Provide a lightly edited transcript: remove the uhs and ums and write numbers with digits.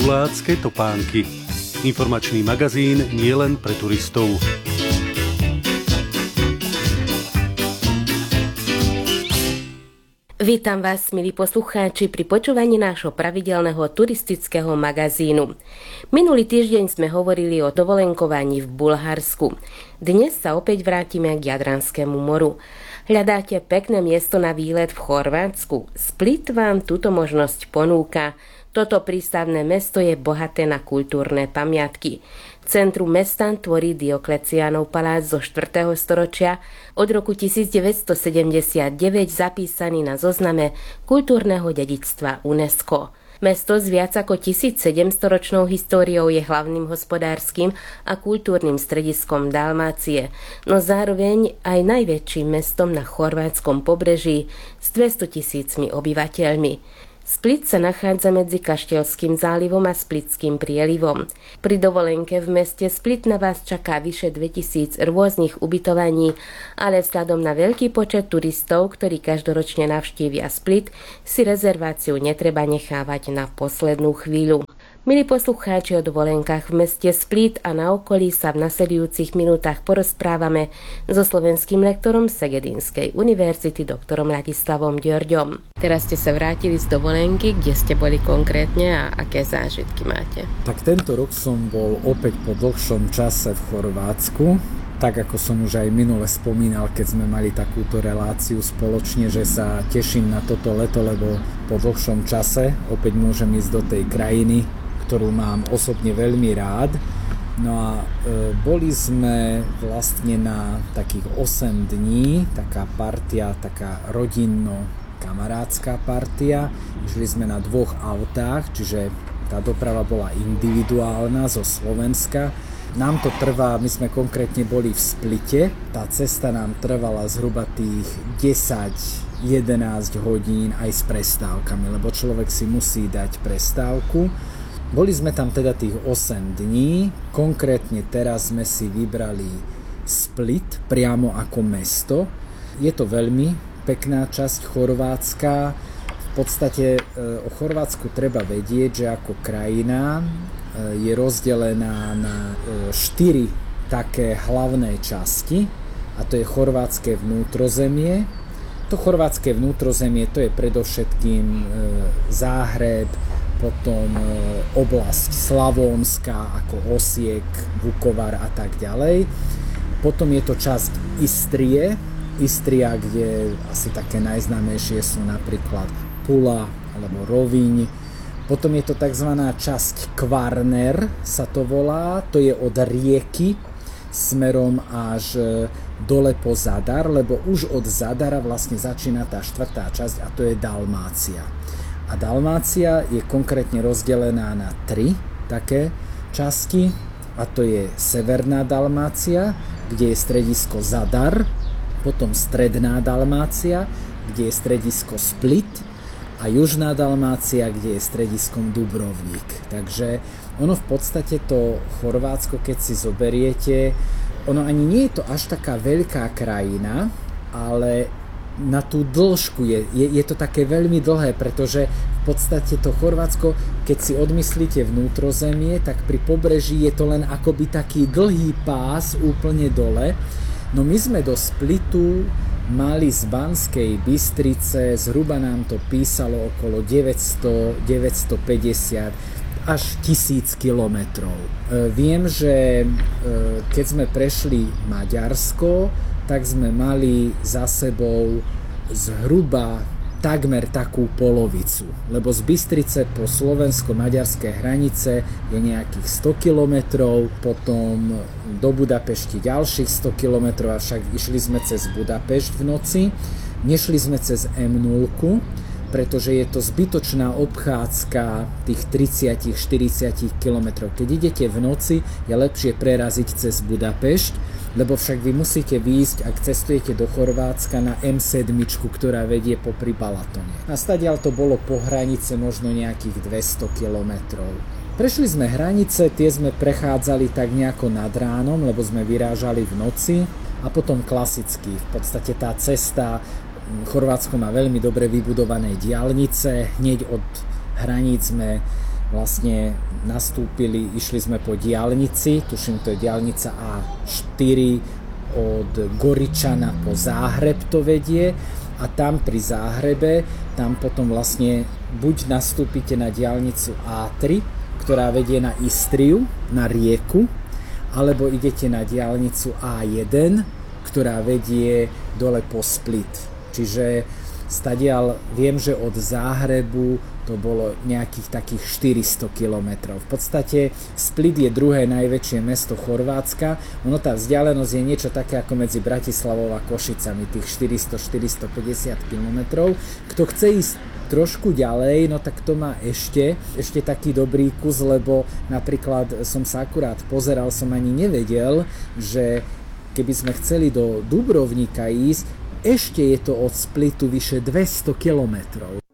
Gulácke topánky. Informačný magazín nielen pre turistov. Vítam vás, milí poslucháči, pri počúvaní nášho pravidelného turistického magazínu. Minulý týždeň sme hovorili o dovolenkovaní v Bulharsku. Dnes sa opäť vrátime k Jadranskému moru. Hľadáte pekné miesto na výlet v Chorvátsku? Split vám túto možnosť ponúka. Toto prístavné mesto je bohaté na kultúrne pamiatky. Centrum mesta tvorí Diokleciánov palác zo 4. storočia, od roku 1979 zapísaný na zozname kultúrneho dedičstva UNESCO. Mesto s viac ako 1700-ročnou históriou je hlavným hospodárskym a kultúrnym strediskom Dalmácie, no zároveň aj najväčším mestom na chorvátskom pobreží s 200 000 obyvateľmi. Split sa nachádza medzi Kaštielským zálivom a Splitským prielivom. Pri dovolenke v meste Split na vás čaká vyše 2000 rôznych ubytovaní, ale vzhľadom na veľký počet turistov, ktorí každoročne navštívia Split, si rezerváciu netreba nechávať na poslednú chvíľu. Milí poslucháči, o dovolenkách v meste Split a na okolí sa v nasledujúcich minútach porozprávame so slovenským lektorom Segedinskej univerzity doktorom Ladislavom Ďorďom. Teraz ste sa vrátili z dovolenky, kde ste boli konkrétne a aké zážitky máte? Tak tento rok som bol opäť po dlhšom čase v Chorvátsku. Tak ako som už aj minule spomínal, keď sme mali takúto reláciu spoločne, že sa teším na toto leto, lebo po dlhšom čase opäť môžem ísť do tej krajiny, ktorú mám osobne veľmi rád. No a boli sme vlastne na takých 8 dní, taká partia, taká rodinno-kamarátska partia. Išli sme na 2 autách, čiže tá doprava bola individuálna zo Slovenska. Nám to trvá, my sme konkrétne boli v Splite, tá cesta nám trvala zhruba tých 10-11 hodín aj s prestávkami, lebo človek si musí dať prestávku. Boli sme tam teda tých 8 dní, konkrétne teraz sme si vybrali Split priamo ako mesto. Je to veľmi pekná časť Chorvátska. V podstate o Chorvátsku treba vedieť, že ako krajina je rozdelená na 4 také hlavné časti, a to je chorvátske vnútrozemie. To chorvátske vnútrozemie to je predovšetkým Záhreb, potom oblasť Slavónska ako Osiek, Vukovar a tak ďalej. Potom je to časť Istrie, kde asi také najznámejšie sú napríklad Pula alebo Rovinj. Potom je to tzv. Časť Kvarner, sa to volá, to je od rieky smerom až dole po Zadar, lebo už od Zadara vlastne začína tá 4. časť a to je Dalmácia. A Dalmácia je konkrétne rozdelená na 3 také časti, a to je Severná Dalmácia, kde je stredisko Zadar, potom Stredná Dalmácia, kde je stredisko Split, a Južná Dalmácia, kde je strediskom Dubrovník. Takže ono v podstate to Chorvátsko, keď si zoberiete, ono ani nie je to až taká veľká krajina, ale na tú dĺžku je to také veľmi dlhé, pretože v podstate to Chorvátsko, keď si odmyslíte vnútrozemie, tak pri pobreží je to len akoby taký dlhý pás úplne dole. No my sme do Splitu mali z Banskej Bystrice, zhruba nám to písalo okolo 900-950 až 1000 kilometrov. Viem, že keď sme prešli Maďarsko, tak sme mali za sebou zhruba takmer takú polovicu, lebo z Bystrice po slovensko-maďarské hranice je nejakých 100 kilometrov, potom do Budapešti ďalších 100 kilometrov, avšak išli sme cez Budapešť v noci, nešli sme cez M0, pretože je to zbytočná obchádzka tých 30-40 kilometrov. Keď idete v noci, je lepšie preraziť cez Budapešť, lebo však vy musíte výjsť, ak cestujete do Chorvátska, na M7, ktorá vedie popri Balatone. A stadiaľ to bolo po hranice možno nejakých 200 kilometrov. Prešli sme hranice, tie sme prechádzali tak nejako nad ránom, lebo sme vyrážali v noci, a potom klasicky. V podstate tá cesta, Chorvátsko má veľmi dobre vybudované diaľnice, hneď od hraníc sme vlastne nastúpili, išli sme po diaľnici, tuším, to je diaľnica A4 od Goričana po Záhreb to vedie a tam pri Záhrebe, tam potom vlastne buď nastúpite na diaľnicu A3, ktorá vedie na Istriu, na rieku, alebo idete na diaľnicu A1, ktorá vedie dole po Split. Čiže stadiaľ viem, že od Záhrebu to bolo nejakých takých 400 kilometrov. V podstate Split je druhé najväčšie mesto Chorvátska. Ono tá vzdialenosť je niečo také ako medzi Bratislavou a Košicami, tých 400-450 kilometrov. Kto chce ísť trošku ďalej, no tak to má ešte taký dobrý kus, lebo napríklad som sa akurát pozeral, som ani nevedel, že keby sme chceli do Dubrovnika ísť, ešte je to od Splitu vyše 200 kilometrov.